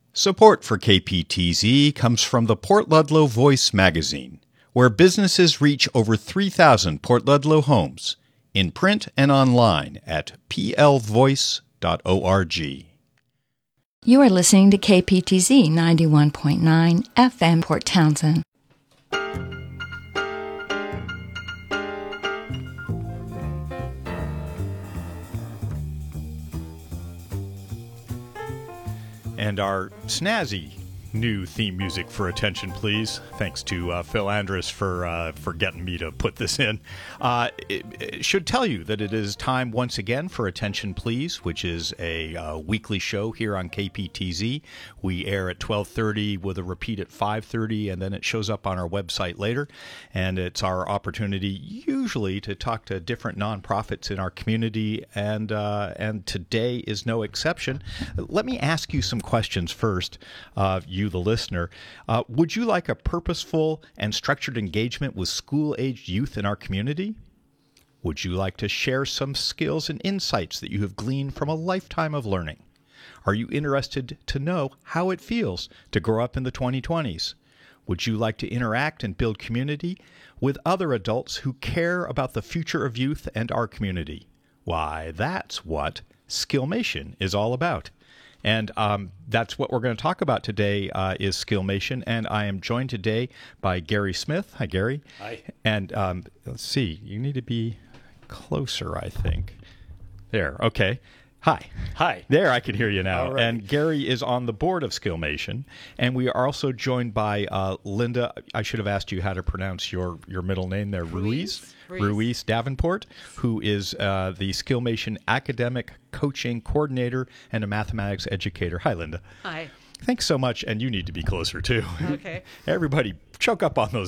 Support for KPTZ comes from the Port Ludlow Voice magazine, where businesses reach over 3,000 Port Ludlow homes, in print and online at plvoice.org. You are listening to KPTZ 91.9 FM Port Townsend. And our snazzy new theme music for Attention Please, thanks to Phil Andrus for getting me to put this in, it should tell you that it is time once again for Attention Please, which is a weekly show here on KPTZ. We air at 12:30 with a repeat at 5:30, and then it shows up on our website later. And it's our opportunity usually to talk to different nonprofits in our community, and today is no exception. Let me ask you some questions first, you the listener. Would you like a purposeful and structured engagement with school-aged youth in our community? Would you like to share some skills and insights that you have gleaned from a lifetime of learning? Are you interested to know how it feels to grow up in the 2020s? Would you like to interact and build community with other adults who care about the future of youth and our community? Why, that's what Skillmation is all about. And that's what we're going to talk about today is Skillmation. And I am joined today by Gary Smith. Hi, Gary. Hi. And let's see. You need to be closer, I think. There. Okay. Hi. Hi. There, I can hear you now. All right. And Gary is on the board of Skillmation. And we are also joined by Linda. I should have asked you how to pronounce your middle name there. Ruiz Davenport, who is the Skillmation Academic Coaching Coordinator and a mathematics educator. Hi, Linda. Hi. Thanks so much. And you need to be closer, too. Okay. Everybody, choke up on those